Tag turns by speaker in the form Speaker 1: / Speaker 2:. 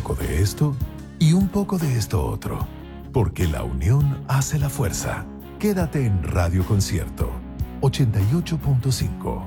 Speaker 1: poco de esto y un poco de esto otro, porque la unión hace la fuerza. Quédate en Radio Concierto 88.5.